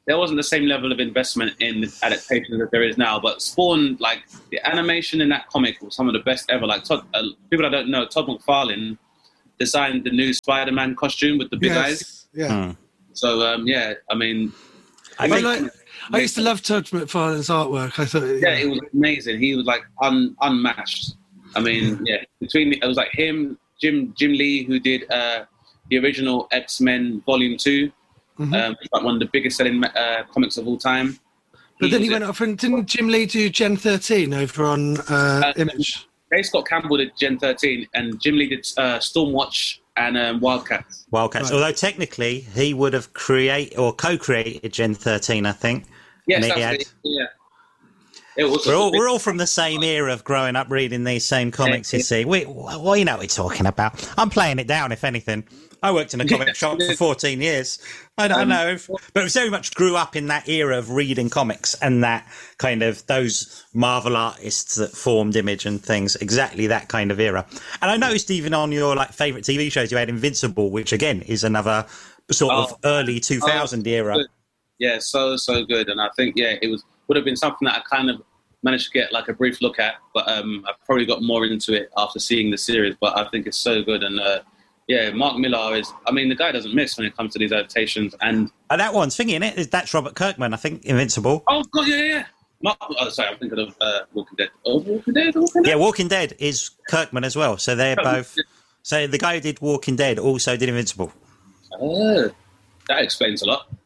there wasn't the same level of investment in adaptations that there is now. But Spawn, like the animation in that comic was some of the best ever. Like Todd, uh, people that don't know, Todd McFarlane designed the new Spider-Man costume with the big yes. eyes. Yeah. Hmm. So um, yeah, I mean, I it think- was- like, I used to love Todd McFarlane's artwork. I thought, yeah, it was amazing. He was like un, unmatched. I mean, yeah, between it was like him, Jim Jim Lee, who did uh, the original X-Men Volume Two, Mhm. um, like one of the biggest selling uh, comics of all time. But then he was went it. off and didn't Jim Lee do Gen thirteen over on uh, Uh, Image? Ray Scott Campbell did Gen thirteen, and Jim Lee did uh, Stormwatch and um, Wildcats. Wildcats. Right. Although technically he would have create or co-created Gen thirteen, I think. Yes, And he that's had- it. Yeah. It was. We're all, we're all from the same era of growing up reading these same comics, you see. We, well, you know what we're talking about. I'm playing it down, if anything. I worked in a comic shop for fourteen years. I don't Um, know. But it very much grew up in that era of reading comics and that kind of those Marvel artists that formed Image and things, exactly that kind of era. And I noticed even on your like favourite T V shows, you had Invincible, which again is another sort of Oh. early two thousand Oh, era. good. Yeah, so so good, and I think yeah, it was would have been something that I kind of managed to get like a brief look at, but um, I probably got more into it after seeing the series. But I think it's so good, and uh, yeah, Mark Millar is. I mean, the guy doesn't miss when it comes to these adaptations. And And that one's thinking it. That's Robert Kirkman, I think, Invincible. oh god, yeah, yeah. Mark, oh, sorry, I'm thinking of uh, Walking Dead. Oh, Walking Dead, Walking Dead. Yeah, Walking Dead is Kirkman as well. So they're both. So the guy who did Walking Dead also did Invincible. Oh, that explains a lot.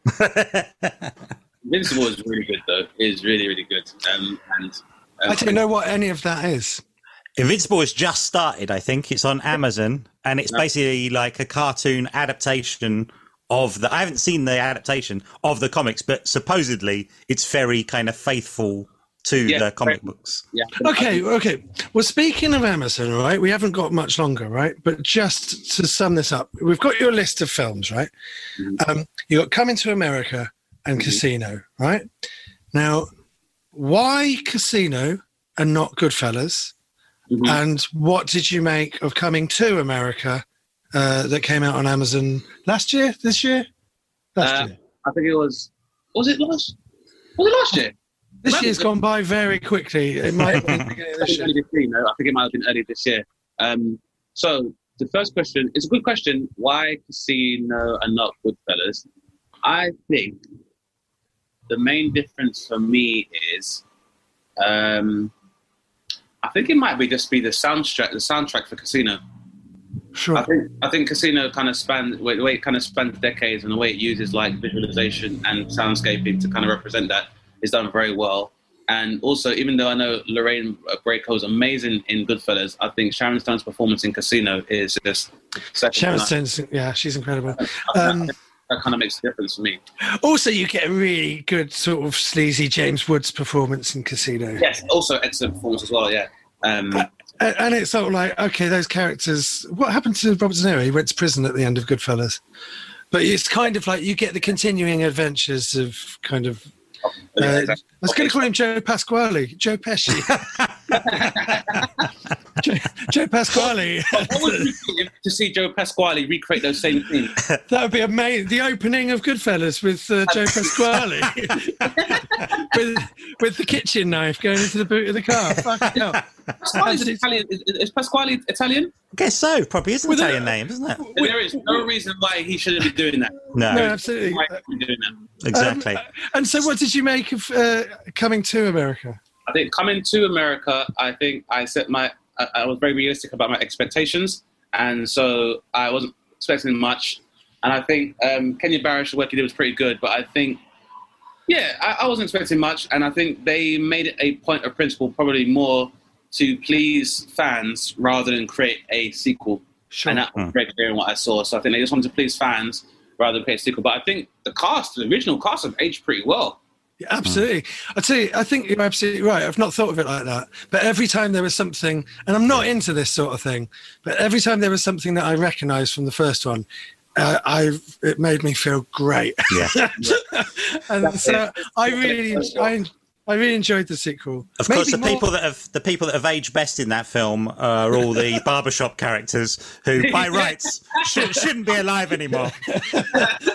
Invincible is really good, though. It is really, really good. Um, and um, I don't know what any of that is. Invincible has just started, I think. It's on Amazon, and it's basically like a cartoon adaptation of the. I haven't seen the adaptation of the comics, but supposedly it's very kind of faithful to Yeah, the comic very- books. Yeah. Okay, okay. Well, speaking of Amazon, right, we haven't got much longer, right? But just to sum this up, we've got your list of films, right? Mm-hmm. Um, you got Coming to America and Mhm. Casino, right? Now, why Casino and not Goodfellas? Mhm. And what did you make of Coming to America uh, that came out on Amazon last year, this year? Last Uh, year. I think it was. Was it last? Was it last year? This remember- year's gone by very quickly. It might have been the beginning of I this think, year. early this year, no, I think it might have been early this year. Um, so the first question is a good question. Why Casino and not Goodfellas? I think the main difference for me is, um, I think it might be just be the soundtrack. The soundtrack for Casino. Sure. I think I think Casino kind of spans the way it kind of spans decades, and the way it uses like visualization and soundscaping to kind of represent that is done very well. And also, even though I know Lorraine Bracco is amazing in Goodfellas, I think Sharon Stone's performance in Casino is just second to Sharon none. Stone's, yeah, she's incredible. I Um, think that kind of makes a difference for me. also, you get a really good sort of sleazy James Woods performance in Casino. Yes, also excellent performance as well. Yeah. Um, And, and it's sort of like, okay, those characters, what happened to Robert De Niro? He went to prison at the end of Goodfellas. But it's kind of like you get the continuing adventures of kind of. Uh, yeah, I exactly. was going to call him Joe Pasquale, Joe Pesci. Joe, Joe Pasquale. What would you think if- to see Joe Pasquale recreate those same scenes? That would be amazing. The opening of Goodfellas with uh, Joe Pasquale. with, with the kitchen knife going into the boot of the car. Fucking hell. Pasquale's Italian. Is, is Pasquale Italian? I guess so. Probably is an With a- Italian name, isn't it? And there is no reason why he shouldn't be doing that. No, No, absolutely. Why he should be doing that. exactly. Um, and so, what did you make of uh, Coming to America? I think coming to America, I think I set my, I, I was very realistic about my expectations, and so I wasn't expecting much. And I think um, Kenya Barrish, the work he did was pretty good, but I think, yeah, I, I wasn't expecting much, and I think they made it a point of principle, probably more to please fans rather than create a sequel. Sure. And that was very clear in what I saw. So I think they just wanted to please fans rather than create a sequel. But I think the cast, the original cast, have aged pretty well. Yeah, absolutely. I tell you, I think you're absolutely right. I've not thought of it like that. But every time there was something, and I'm not into this sort of thing, but every time there was something that I recognised from the first one, uh, I it made me feel great. Yeah. and That's so it. I really, I, I really enjoyed the sequel. Of course, Maybe the more- people that have the people that have aged best in that film are all the barbershop characters who, by rights, should, shouldn't be alive anymore.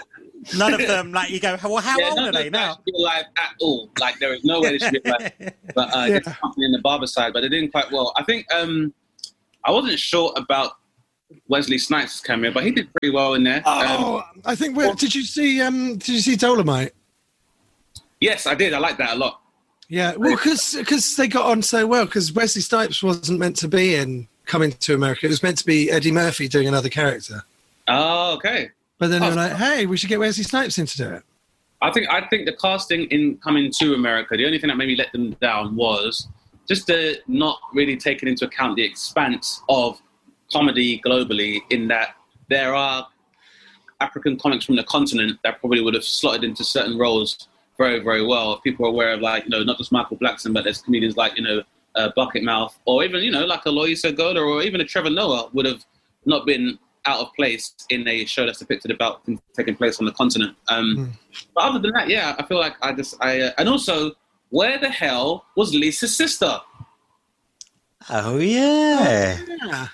None of them, like, you go, well, how Yeah, old none are of they them now? should be alive at all. Like, there is no way they should be alive. But uh, Yeah. it's something in the Barber side, but they're doing quite well. I think um, I wasn't sure about Wesley Snipes' cameo, but he did pretty well in there. Um, Oh, I think. Well, did you see? Um, did you see Dolomite? yes, I did. I like that a lot. Yeah, well, because they got on so well. Because Wesley Snipes wasn't meant to be in Coming to America. It was meant to be Eddie Murphy doing another character. Oh, okay. But then they Oh. were like, "Hey, we should get Wesley Snipes in to do it." I think I think the casting in Coming to America, the only thing that maybe let them down was just the not really taking into account the expanse of comedy globally, in that there are African comics from the continent that probably would have slotted into certain roles very, very well. If people are aware of, like, you know, not just Michael Blackson, but there's comedians like, you know, uh, Bucket Mouth, or even, you know, like a Loisa Goda, or even a Trevor Noah would have not been out of place in a show that's depicted about things taking place on the continent. Um, Mm. But other than that, yeah, I feel like I just, I, uh, and also, where the hell was Lisa's sister? Oh, yeah. Yeah.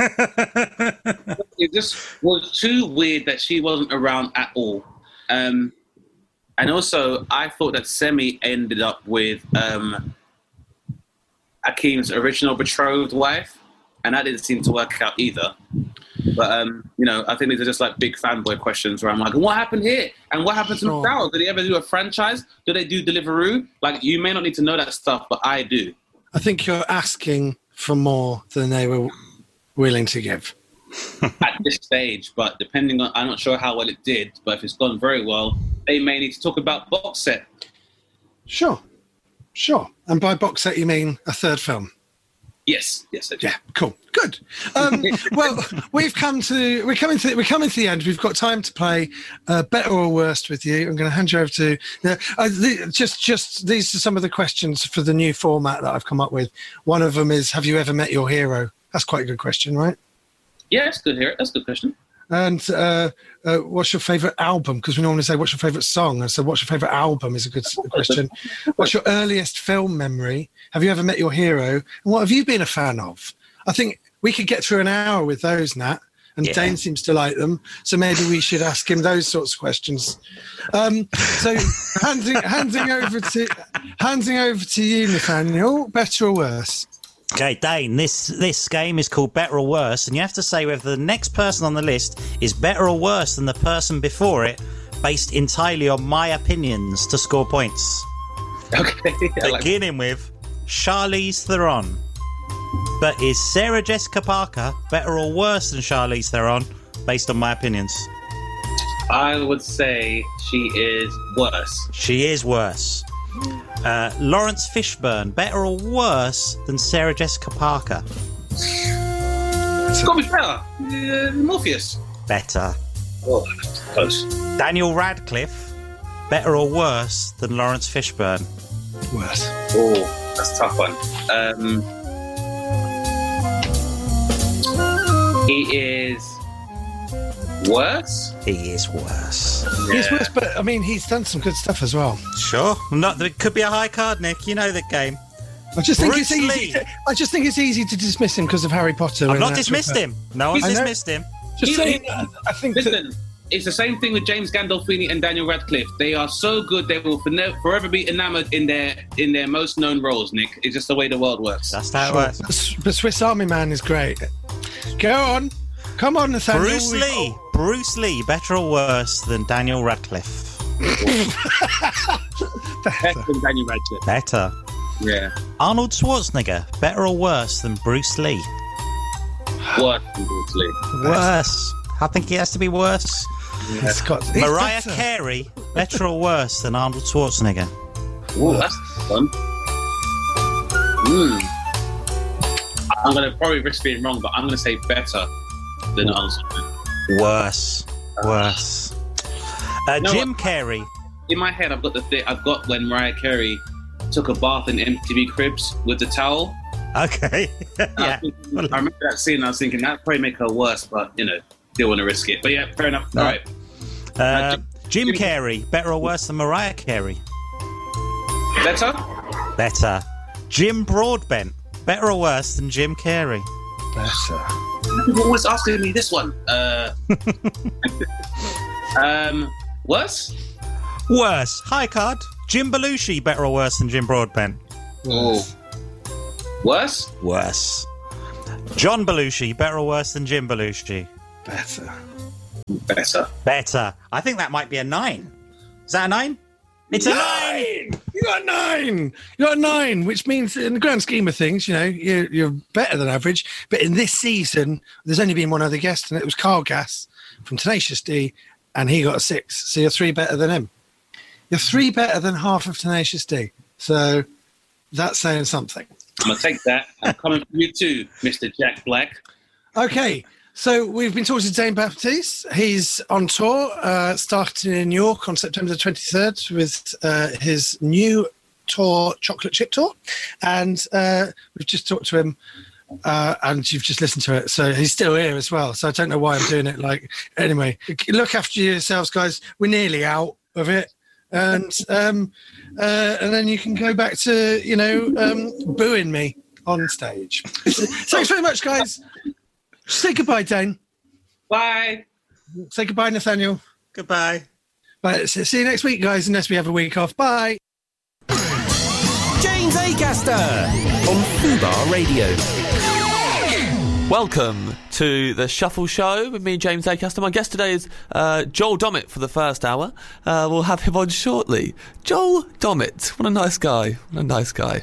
It just was too weird that she wasn't around at all. Um, and also, I thought that Semi ended up with um, Akeem's original betrothed wife, and that didn't seem to work out either. But, um, you know, I think these are just like big fanboy questions where I'm like, what happened here? And what happened to Sure. McDowell? Did they ever do a franchise? Do they do Deliveroo? Like, you may not need to know that stuff, but I do. I think you're asking for more than they were willing to give. At this stage, but depending on, I'm not sure how well it did, but if it's gone very well, they may need to talk about box set. Sure, sure. And by box set, you mean a third film? Yes, yes, I do. Yeah, cool, good. Um, well, we've come to we're coming to we're coming to the end. We've got time to play uh, better or worst with you. I'm going to hand you over to uh, uh, the, just just these are some of the questions for the new format that I've come up with. One of them is, have you ever met your hero? That's quite a good question, right? Yeah, that's good here. That's a good question. And uh, uh, what's your favourite album? Because we normally say, what's your favourite song? And so what's your favourite album is a good question. What's your earliest film memory? Have you ever met your hero? And what have you been a fan of? I think we could get through an hour with those, Nat. And Yeah. Dane seems to like them. So maybe we should ask him those sorts of questions. Um, so handing, handing, over to, handing over to you, Nathaniel, better or worse? Okay, Dane, this this game is called Better or Worse, and you have to say whether the next person on the list is better or worse than the person before it, based entirely on my opinions to score points. Okay. I like- Beginning with Charlize Theron. But is Sarah Jessica Parker better or worse than Charlize Theron, based on my opinions? I would say she is worse. She is worse. Uh, Lawrence Fishburne, better or worse than Sarah Jessica Parker? It's got to be better. Uh, Morpheus. Better. Oh, close. Daniel Radcliffe, better or worse than Lawrence Fishburne? Worse. Oh, that's a tough one. Um, he is worse. He is worse. He's Yeah. worse, but I mean, he's done some good stuff as well. Sure. Not, it could be a high card, Nick. You know the game. I just think Bruce it's easy. Lee. To, I just think it's easy to dismiss him because of Harry Potter. I've and not that dismissed sort of- him. No one's I know. dismissed him. Just He- saying. he- I I think that, Listen, it's the same thing with James Gandolfini and Daniel Radcliffe. They are so good; they will for- forever be enamored in their in their most known roles. Nick, it's just the way the world works. That's how it Sure. works. But- But Swiss Army Man is great. Go on. Come on, Nathaniel. Bruce We- Lee. Bruce Lee, better or worse than Daniel Radcliffe? Better than Daniel Radcliffe. Better. Yeah, Arnold Schwarzenegger, better or worse than Bruce Lee? worse than Bruce Lee. Worse. I think it has to be worse. He's got, he's Mariah better. Carey, better or worse than Arnold Schwarzenegger? Ooh, that's fun. Hmm. I'm gonna probably risk being wrong, but I'm gonna say better than Arnold Schwarzenegger. Worse. Worse. Uh, No, Jim Carrey. In my head, I've got the thing. I've got when Mariah Carey took a bath in M T V Cribs with the towel. Okay. And I, yeah. was thinking- I remember that scene. And I was thinking that'd probably make her worse, but you know, didn't want to risk it. But yeah, fair enough. No. All right. Uh, Jim Jim- Carrey, better or worse than Mariah Carey? Better. Better. Jim Broadbent, better or worse than Jim Carrey? Better. People always asking me this one. Uh, um, Worse? Worse. High card. Jim Belushi, better or worse than Jim Broadbent? Oh. Worse? Worse. John Belushi, better or worse than Jim Belushi? Better. Better. Better. I think that might be a nine. Is that a nine? It's a nine! nine! You got a nine! You got a nine, which means in the grand scheme of things, you know, you're, you're better than average. But in this season, there's only been one other guest, and it was Carl Gass from Tenacious D, and he got a six. So you're three better than him. You're three better than half of Tenacious D. So that's saying something. I'm going to take that. I'm coming for you too, Mister Jack Black. Okay. So we've been talking to Dane Baptiste. He's on tour, uh, starting in New York on September the twenty-third with uh, his new tour, Chocolate Chip Tour. And uh, we've just talked to him, uh, and you've just listened to it. So he's still here as well. So I don't know why I'm doing it. Like, anyway, look after yourselves, guys. We're nearly out of it. And um, uh, and then you can go back to, you know, um, booing me on stage. Thanks very much, guys. Say goodbye, Dane. Bye. Say goodbye, Nathaniel. Goodbye. Bye. See you next week, guys, unless we have a week off. Bye. James Acaster on Fubar Radio. Welcome to the Shuffle Show with me, James Acaster. My guest today is uh, Joel Dommett for the first hour. Uh, we'll have him on shortly. Joel Dommett. What a nice guy. What a nice guy.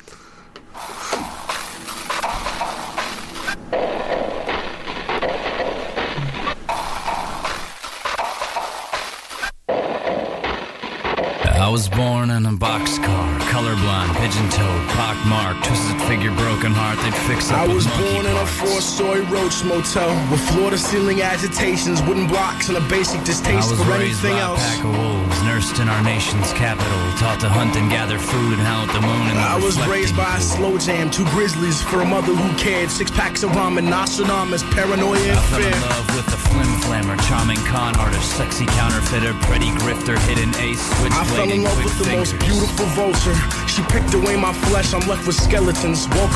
I was born in a boxcar, colorblind, pigeon-toed, pockmarked, twisted figure, broken heart. They'd fix up I with was monkey born in a parts. four-story roach motel with floor-to-ceiling agitations, wooden blocks, and a basic I distaste was for raised anything by a else. pack of wolves, nursed in our nation's capital, taught to hunt and gather food and howl at the moon and the I was raised reflecting by a pool. slow jam, two grizzlies for a mother who cared, six packs of ramen, Nostradamus, paranoia I and fell fear. in love with the flim flammer, charming con artist, sexy counterfeiter, pretty grifter, hidden ace, I fell switchblade, in and love quick with the fingers. most beautiful vulture. She picked away my flesh, I'm left with skeletons. Walk